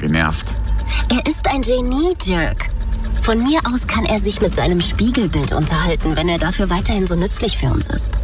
genervt. Er ist ein Genie, Dirk. Von mir aus kann er sich mit seinem Spiegelbild unterhalten, wenn er dafür weiterhin so nützlich für uns ist.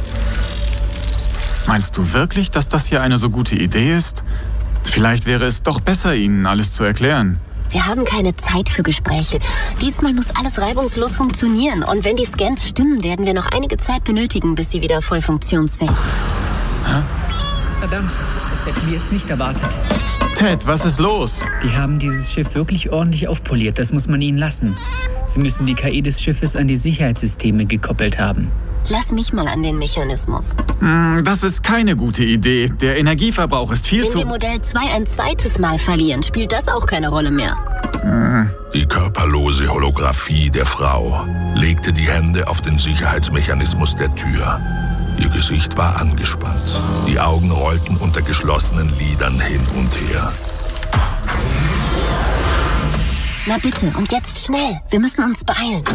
Meinst du wirklich, dass das hier eine so gute Idee ist? Vielleicht wäre es doch besser, Ihnen alles zu erklären. Wir haben keine Zeit für Gespräche. Diesmal muss alles reibungslos funktionieren. Und wenn die Scans stimmen, werden wir noch einige Zeit benötigen, bis sie wieder voll funktionsfähig ist. Hä? Verdammt, das hätten wir jetzt nicht erwartet. Ted, was ist los? Die haben dieses Schiff wirklich ordentlich aufpoliert, das muss man ihnen lassen. Sie müssen die KI des Schiffes an die Sicherheitssysteme gekoppelt haben. Lass mich mal an den Mechanismus. Das ist keine gute Idee. Der Energieverbrauch ist viel zu... Wenn wir Modell 2 ein zweites Mal verlieren, spielt das auch keine Rolle mehr. Die körperlose Holographie der Frau legte die Hände auf den Sicherheitsmechanismus der Tür. Ihr Gesicht war angespannt. Die Augen rollten unter geschlossenen Lidern hin und her. Na bitte, und jetzt schnell. Wir müssen uns beeilen.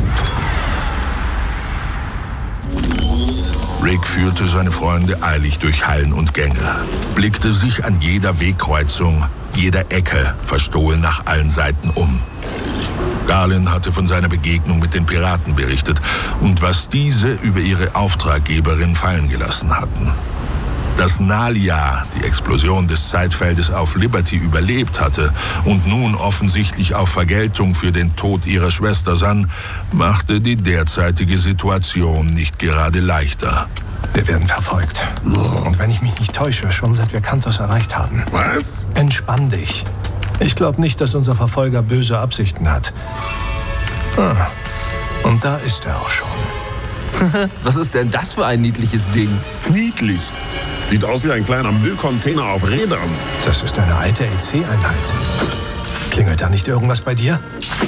Rick führte seine Freunde eilig durch Hallen und Gänge, blickte sich an jeder Wegkreuzung, jeder Ecke verstohlen nach allen Seiten um. Galen hatte von seiner Begegnung mit den Piraten berichtet und was diese über ihre Auftraggeberin fallen gelassen hatten. Dass Nalia die Explosion des Zeitfeldes auf Liberty überlebt hatte und nun offensichtlich auf Vergeltung für den Tod ihrer Schwester sann, machte die derzeitige Situation nicht gerade leichter. Wir werden verfolgt. Und wenn ich mich nicht täusche, schon seit wir Kantos erreicht haben. Was? Entspann dich. Ich glaube nicht, dass unser Verfolger böse Absichten hat. Und da ist er auch schon. Was ist denn das für ein niedliches Ding? Niedlich. Sieht aus wie ein kleiner Müllcontainer auf Rädern. Das ist eine alte EC-Einheit. Klingelt da nicht irgendwas bei dir?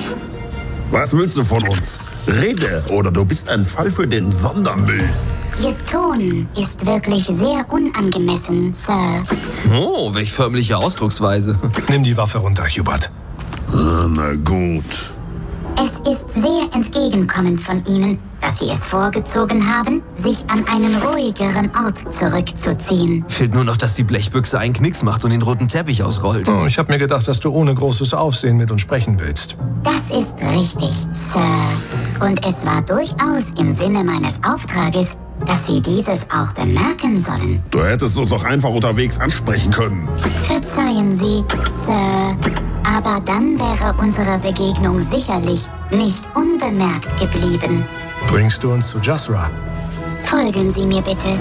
Was willst du von uns? Rede, oder du bist ein Fall für den Sondermüll. Ihr Ton ist wirklich sehr unangemessen, Sir. Oh, welch förmliche Ausdrucksweise. Nimm die Waffe runter, Hubert. Na gut. Es ist sehr entgegenkommend von Ihnen, dass Sie es vorgezogen haben, sich an einen ruhigeren Ort zurückzuziehen. Fehlt nur noch, dass die Blechbüchse einen Knicks macht und den roten Teppich ausrollt. Oh, ich habe mir gedacht, dass du ohne großes Aufsehen mit uns sprechen willst. Das ist richtig, Sir. Und es war durchaus im Sinne meines Auftrages, dass Sie dieses auch bemerken sollen. Du hättest uns doch einfach unterwegs ansprechen können. Verzeihen Sie, Sir, aber dann wäre unsere Begegnung sicherlich nicht unbemerkt geblieben. Bringst du uns zu Jasra? Folgen Sie mir bitte.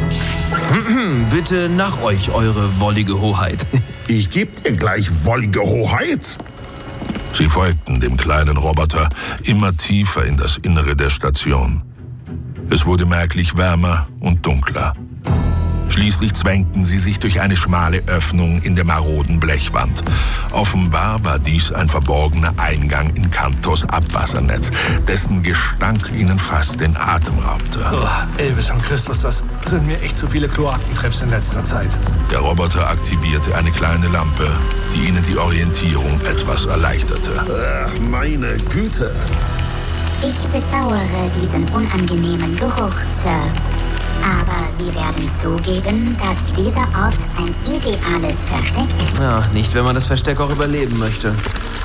Bitte nach euch, eure wollige Hoheit. Ich geb dir gleich wollige Hoheit. Sie folgten dem kleinen Roboter immer tiefer in das Innere der Station. Es wurde merklich wärmer und dunkler. Schließlich zwängten sie sich durch eine schmale Öffnung in der maroden Blechwand. Offenbar war dies ein verborgener Eingang in Kantos Abwassernetz, dessen Gestank ihnen fast den Atem raubte. Oh, Elvis und Christus, das sind mir echt zu viele Kloakentreffs in letzter Zeit. Der Roboter aktivierte eine kleine Lampe, die ihnen die Orientierung etwas erleichterte. Ach, meine Güte. Ich bedauere diesen unangenehmen Geruch, Sir. Aber Sie werden zugeben, dass dieser Ort ein ideales Versteck ist. Ja, nicht, wenn man das Versteck auch überleben möchte.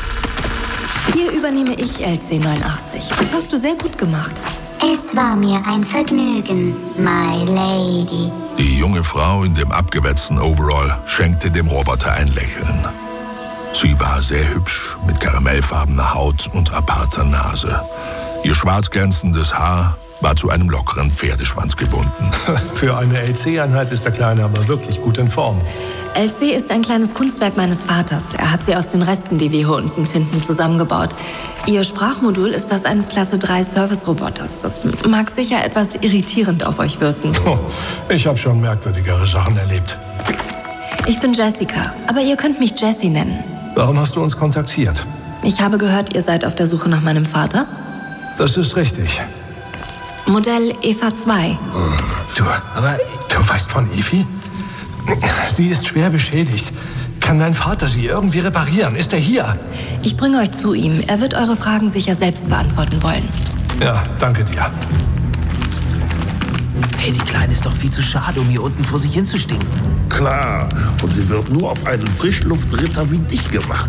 Hier übernehme ich LC89. Das hast du sehr gut gemacht. Es war mir ein Vergnügen, my lady. Die junge Frau in dem abgewetzten Overall schenkte dem Roboter ein Lächeln. Sie war sehr hübsch, mit karamellfarbener Haut und aparter Nase. Ihr schwarz glänzendes Haar war zu einem lockeren Pferdeschwanz gebunden. Für eine LC-Einheit ist der Kleine aber wirklich gut in Form. LC ist ein kleines Kunstwerk meines Vaters. Er hat sie aus den Resten, die wir hier unten finden, zusammengebaut. Ihr Sprachmodul ist das eines Klasse 3 Service-Roboters. Das mag sicher etwas irritierend auf euch wirken. Oh, ich habe schon merkwürdigere Sachen erlebt. Ich bin Jessica, aber ihr könnt mich Jessie nennen. Warum hast du uns kontaktiert? Ich habe gehört, ihr seid auf der Suche nach meinem Vater. Das ist richtig. Modell Eva 2. Du weißt von Evi? Sie ist schwer beschädigt. Kann dein Vater sie irgendwie reparieren? Ist er hier? Ich bringe euch zu ihm. Er wird eure Fragen sicher selbst beantworten wollen. Ja, danke dir. Hey, die Kleine ist doch viel zu schade, um hier unten vor sich hinzustinken. Klar, und sie wird nur auf einen Frischluftritter wie dich gemacht.